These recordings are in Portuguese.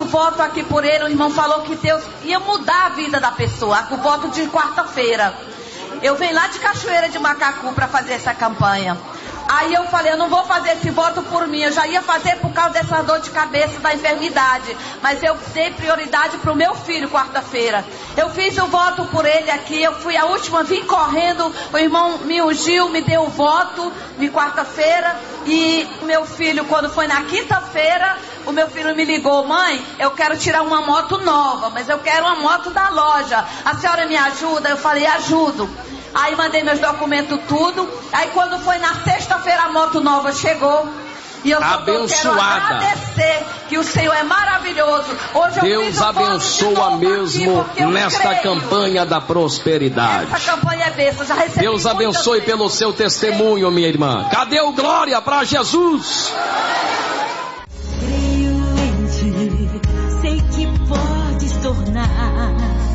voto aqui por ele, o irmão falou que Deus ia mudar a vida da pessoa, o voto de quarta-feira. Eu venho lá de Cachoeira de Macacu para fazer essa campanha. Aí eu falei, eu não vou fazer esse voto por mim, eu já ia fazer por causa dessa dor de cabeça da enfermidade, mas eu dei prioridade para o meu filho quarta-feira. Eu fiz o voto por ele aqui, eu fui a última, vim correndo, o irmão me ungiu, me deu o voto de quarta-feira, e meu filho, quando foi na quinta-feira, o meu filho me ligou, mãe, eu quero tirar uma moto nova, mas eu quero uma moto da loja, a senhora me ajuda? Eu falei, ajudo. Aí mandei meus documentos tudo. Aí quando foi na sexta-feira a moto nova chegou. E eu só quero agradecer que o Senhor é maravilhoso. Hoje eu Deus abençoa mesmo nesta campanha da prosperidade. Essa campanha é bênção, já recebi. Deus abençoe pelo seu testemunho, minha irmã. Cadê o glória para Jesus? Creio em ti, sei que podes tornar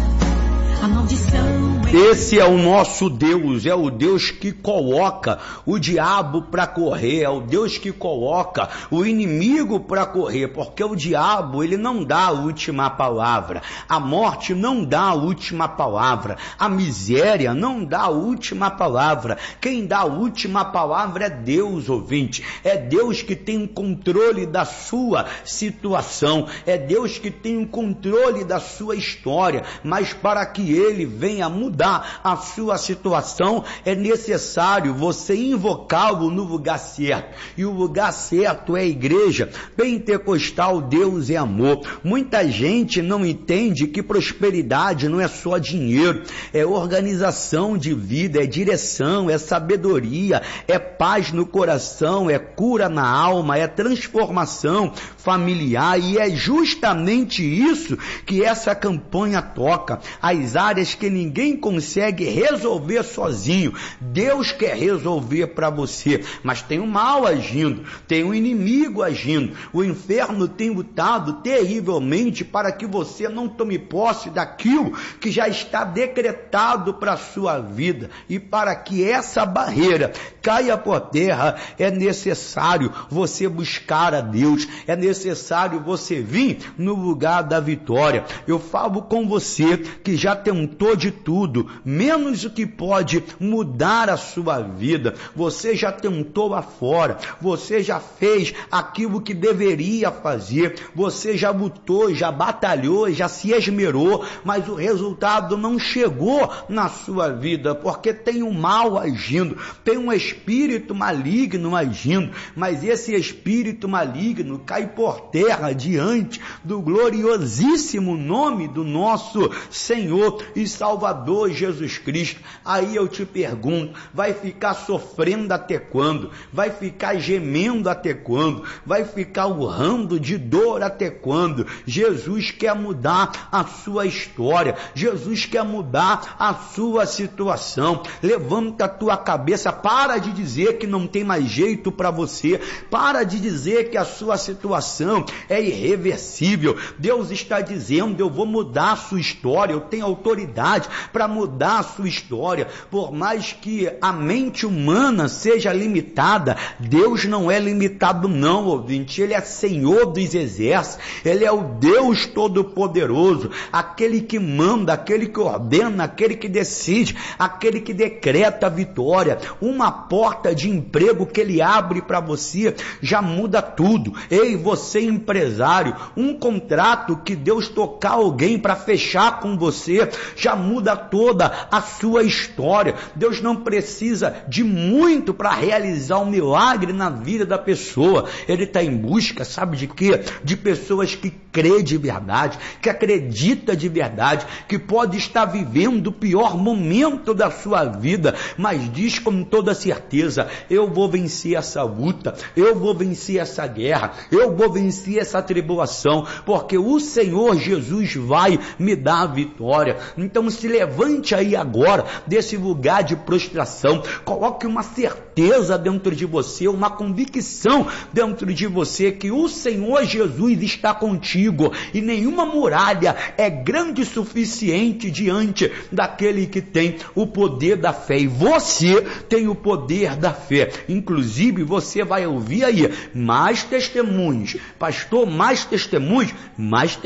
a maldição. Esse é o nosso Deus, é o Deus que coloca o diabo para correr, é o Deus que coloca o inimigo para correr, porque o diabo, ele não dá a última palavra, a morte não dá a última palavra, a miséria não dá a última palavra, quem dá a última palavra é Deus, ouvinte, é Deus que tem o controle da sua situação, é Deus que tem o controle da sua história, mas para que ele venha mudar a sua situação, é necessário você invocá-lo no lugar certo, e o lugar certo é a igreja pentecostal. Deus é amor. Muita gente não entende que prosperidade não é só dinheiro, é organização de vida, é direção, é sabedoria, é paz no coração, é cura na alma, é transformação familiar, e é justamente isso que essa campanha toca, as áreas que ninguém consegue resolver sozinho. Deus quer resolver para você, mas tem o mal agindo, tem o inimigo agindo, o inferno tem lutado terrivelmente para que você não tome posse daquilo que já está decretado para a sua vida, e para que essa barreira caia por terra, é necessário você buscar a Deus, é necessário você vir no lugar da vitória. Eu falo com você que já tentou de tudo, menos o que pode mudar a sua vida. Você já tentou lá fora, você já fez aquilo que deveria fazer, você já lutou, já batalhou, já se esmerou, mas o resultado não chegou na sua vida, porque tem um mal agindo, tem um espírito maligno agindo, mas esse espírito maligno cai por terra diante do gloriosíssimo nome do nosso Senhor e Salvador Jesus Cristo. Aí eu te pergunto, vai ficar sofrendo até quando? Vai ficar gemendo até quando? Vai ficar urrando de dor até quando? Jesus quer mudar a sua história, Jesus quer mudar a sua situação. Levanta a tua cabeça, para de dizer que não tem mais jeito para você, para de dizer que a sua situação é irreversível. Deus está dizendo, eu vou mudar a sua história, eu tenho autoridade para mudar a sua história. Por mais que a mente humana seja limitada, Deus não é limitado não, ouvinte. Ele é Senhor dos exércitos, Ele é o Deus Todo-Poderoso, aquele que manda, aquele que ordena, aquele que decide, aquele que decreta a vitória. Uma porta de emprego que Ele abre para você já muda tudo. Ei, você empresário, um contrato que Deus tocar alguém para fechar com você já muda toda a sua história. Deus não precisa de muito para realizar um milagre na vida da pessoa. Ele está em busca, sabe de quê? De pessoas que crê de verdade, que acredita de verdade, que pode estar vivendo o pior momento da sua vida, mas diz com toda certeza, eu vou vencer essa luta, eu vou vencer essa guerra, eu vou vencer essa tribulação, porque o Senhor Jesus vai me dar a vitória. Então se levante aí agora desse lugar de prostração, coloque uma certeza dentro de você, uma convicção dentro de você que o Senhor Jesus está contigo, e nenhuma muralha é grande o suficiente diante daquele que tem o poder da fé, e você tem o poder da fé. Inclusive você vai ouvir aí mais testemunhos, pastor, mais testemunhos, mais